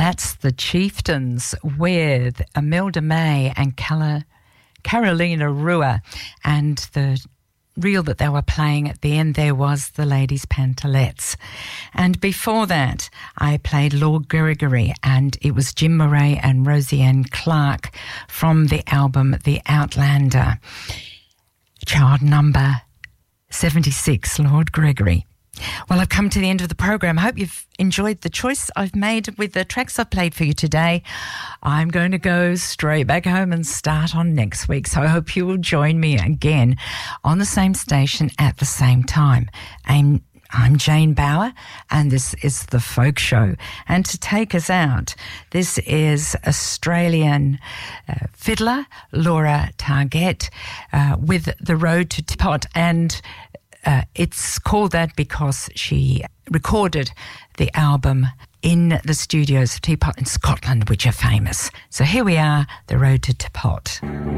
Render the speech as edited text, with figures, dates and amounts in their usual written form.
That's the Chieftains with Imelda May and Carolina Rua, and the reel that they were playing at the end there was the Ladies' Pantalettes. And before that, I played Lord Gregory, and it was Jim Murray and Roseanne Clark from the album The Outlander. Child number 76, Lord Gregory. Well, I've come to the end of the program. I hope you've enjoyed the choice I've made with the tracks I've played for you today. I'm going to go straight back home and start on next week, so I hope you will join me again on the same station at the same time. I'm Jane Bauer, and this is The Folk Show. And to take us out, this is Australian fiddler Laura Targett with The Road to Teapot, and it's called that because she recorded the album in the studios of Teapot in Scotland, which are famous. So here we are, The Road to Teapot.